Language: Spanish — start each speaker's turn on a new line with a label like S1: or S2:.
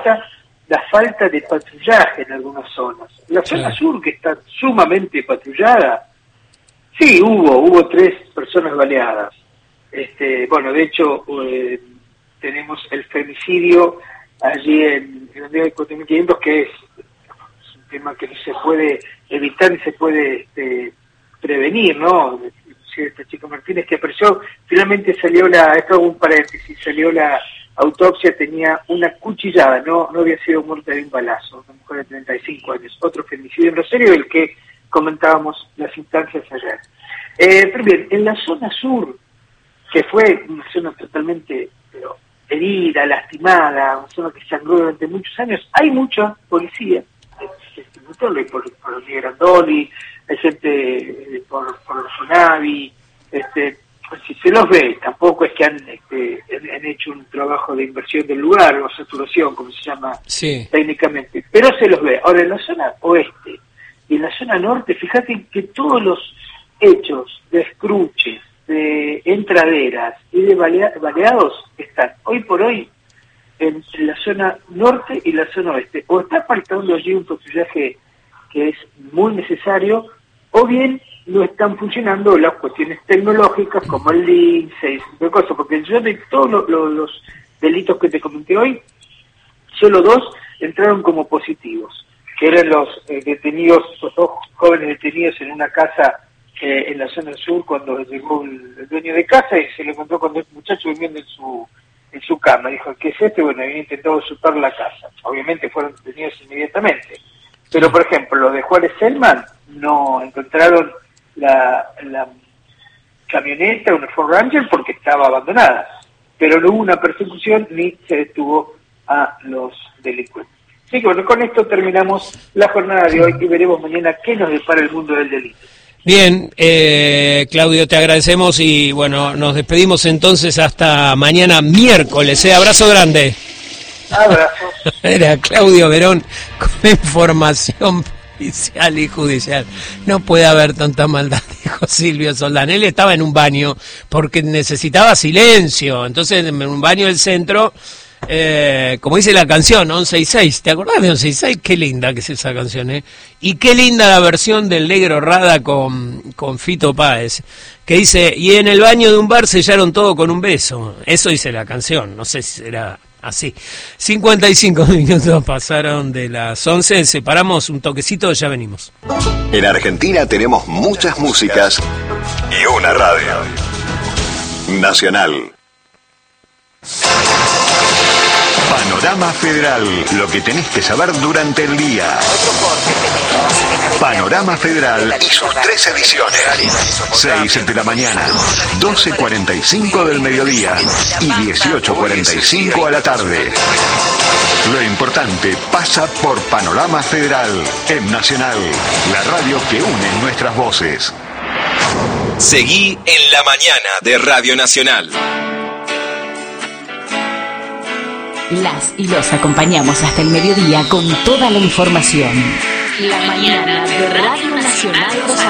S1: la falta de patrullaje en algunas zonas. La zona sur, que está sumamente patrullada, sí, hubo 3 personas baleadas. Bueno, de hecho, tenemos el femicidio allí en el día de 4.500, que es un tema que no se puede evitar ni se puede prevenir, ¿no? Esta chica Martínez que apareció, finalmente salió esto hago un paréntesis, salió la autopsia, tenía una cuchillada, no había sido muerta de un balazo, una mujer de 35 años, otro femicidio en Rosario, del que comentábamos las instancias ayer. Pero bien, en la zona sur, que fue una zona totalmente herida, lastimada, una zona que sangró durante muchos años, hay mucha policía, hay por Grandoli, hay gente por los Sonavi, si se los ve, tampoco es que han hecho un trabajo de inversión del lugar, o saturación, como se llama técnicamente, pero se los ve. Ahora, en la zona oeste y en la zona norte, fíjate que todos los hechos de escruches, de entraderas y de baleados están hoy por hoy en la zona norte y la zona oeste. O está faltando allí un patrullaje que es muy necesario, o bien no están funcionando las cuestiones tecnológicas como el lince, ese cosas, porque yo de todos los delitos que te comenté hoy, solo 2 entraron como positivos, que eran los detenidos, los 2 jóvenes detenidos en una casa en la zona sur cuando llegó el dueño de casa y se lo encontró con 2 muchachos durmiendo en su cama. Dijo, ¿qué es esto? Bueno, habían intentado usurpar la casa. Obviamente fueron detenidos inmediatamente. Pero, por ejemplo, lo de Juárez Selman, no encontraron la camioneta, una Ford Ranger, porque estaba abandonada. Pero no hubo una persecución ni se detuvo a los delincuentes. Así que bueno, con esto terminamos la jornada de hoy y veremos mañana qué nos depara el mundo del delito.
S2: Bien, Claudio, te agradecemos y bueno, nos despedimos entonces hasta mañana miércoles. Abrazo grande.
S1: Abrazos.
S2: Era Claudio Verón con información policial y judicial. No puede haber tanta maldad, dijo Silvio Soldán. Él estaba en un baño porque necesitaba silencio. Entonces, en un baño del centro, como dice la canción, 11-6. ¿Te acordás de 11-6? Qué linda que es esa canción, ¿eh? Y qué linda la versión del Negro Rada con Fito Páez, que dice, y en el baño de un bar sellaron todo con un beso. Eso dice la canción, no sé si será así. 55 minutos pasaron de las 11, separamos un toquecito, ya venimos.
S3: En Argentina tenemos muchas músicas y una radio. Nacional. Panorama Federal, lo que tenés que saber durante el día. Panorama Federal y sus 3 ediciones. 6 de la mañana, 12:45 del mediodía y 18:45 a la tarde. Lo importante pasa por Panorama Federal, en Nacional, la radio que une nuestras voces.
S4: Seguí en la mañana de Radio Nacional.
S5: Las y los acompañamos hasta el mediodía con toda la información. La mañana de Radio Nacional Rosario.